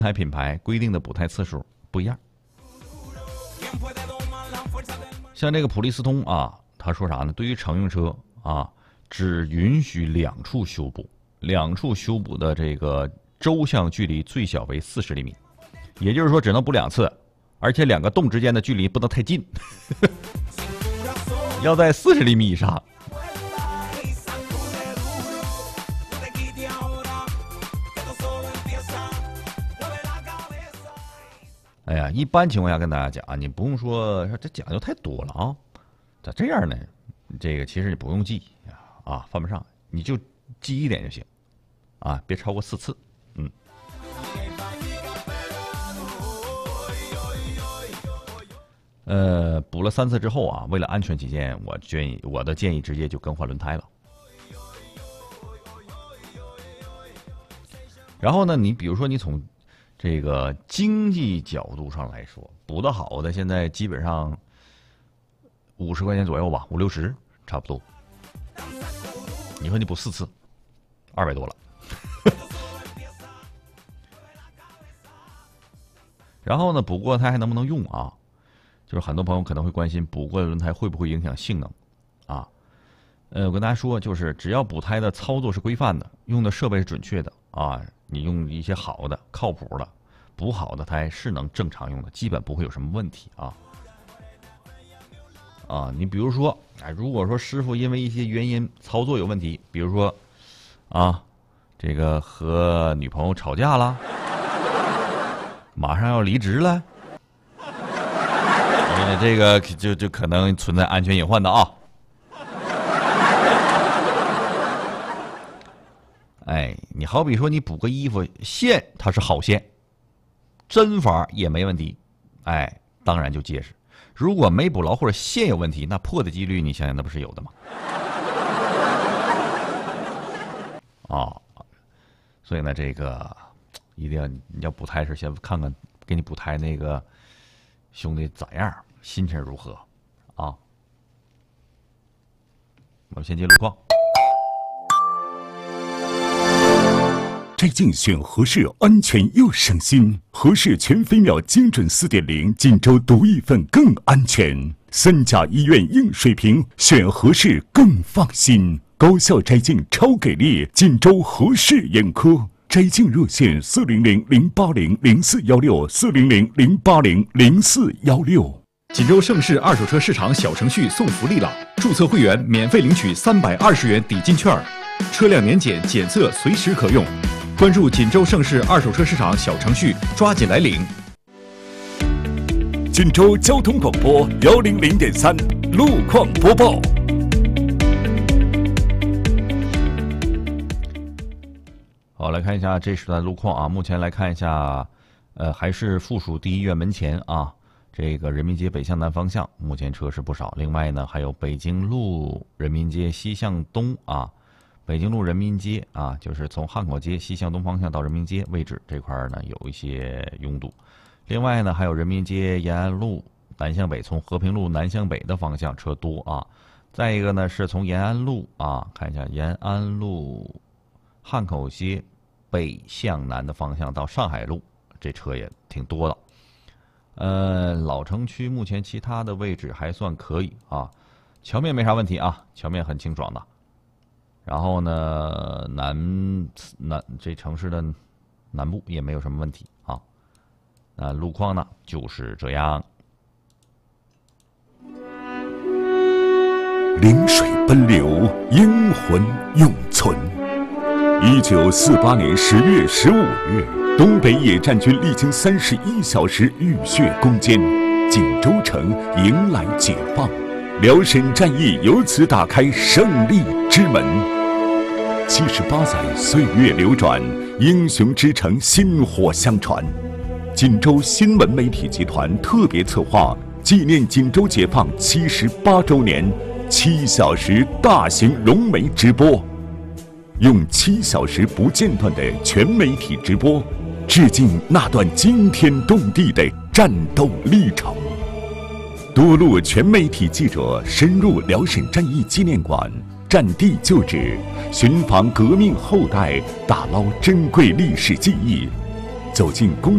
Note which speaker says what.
Speaker 1: 胎品牌规定的补胎次数不一样。像这个普利司通啊，他说啥呢？对于乘用车啊，只允许2处修补，2处修补的这个周向距离最小为40厘米，也就是说只能补2次，而且2个洞之间的距离不能太近，要在40厘米以上。哎呀，一般情况下跟大家讲啊，你不用说这讲究太多了啊，咋这样呢？这个其实你不用记啊，犯不上，你就记1点就行，啊，别超过4次，补了3次之后啊，为了安全起见，我的建议直接就更换轮胎了。然后呢，你比如说你从这个经济角度上来说，补得好的现在基本上50块钱左右吧，50、60差不多。你说你补4次，200多了。然后呢，补过胎还能不能用啊？就是很多朋友可能会关心，补过的轮胎会不会影响性能啊？我跟大家说，就是只要补胎的操作是规范的，用的设备是准确的啊，你用一些好的、靠谱的。补好的胎是能正常用的，基本不会有什么问题啊。你比如说，如果说师傅因为一些原因操作有问题，比如说这个和女朋友吵架了，马上要离职了，这个就可能存在安全隐患的啊。哎，你好比说你补个衣服线，它是好线。针法也没问题，哎，当然就结实。如果没补牢或者线有问题，那破的几率你想想，那不是有的吗？所以呢，这个一定要你要补胎时先看看给你补胎那个兄弟咋样，心情如何啊？我们先接路况。
Speaker 2: 摘镜选合适，安全又省心。合适全飞秒精准4.0，锦州独一份更安全。3甲医院硬水平，选合适更放心。高效摘镜超给力，锦州合适眼科摘镜热线400-080-0416，400-080-0416。
Speaker 3: 锦州盛世二手车市场小程序送福利了，注册会员免费领取320元抵金券，车辆年检检测随时可用。关注锦州盛世二手车市场小程序，抓紧来领。
Speaker 2: 锦州交通广播100.3路况播报。
Speaker 1: 好，来看一下这时段路况啊。目前来看一下，还是附属第一医院门前啊，这个人民街北向南方向，目前车是不少。另外呢，还有北京路人民街西向东啊。北京路人民街啊，就是从汉口街西向东方向到人民街位置这块呢有一些拥堵。另外呢，还有人民街延安路南向北，从和平路南向北的方向车多啊。再一个呢，是从延安路啊，看一下延安路汉口街北向南的方向到上海路，这车也挺多的。老城区目前其他的位置还算可以啊，桥面没啥问题啊，桥面很清爽的。然后呢，这城市的南部也没有什么问题啊。路况呢就是这样。
Speaker 2: 临水奔流，英魂永存。1948年10月15日，东北野战军历经31小时浴血攻坚，锦州城迎来解放。辽沈战役由此打开胜利之门。78载岁月流转，英雄之城薪火相传。锦州新闻媒体集团特别策划纪念锦州解放78周年7小时大型融媒直播，用7小时不间断的全媒体直播，致敬那段惊天动地的战斗历程。多路全媒体记者深入辽沈战役纪念馆，战地旧址，寻访革命后代，打捞珍贵历史记忆，走进公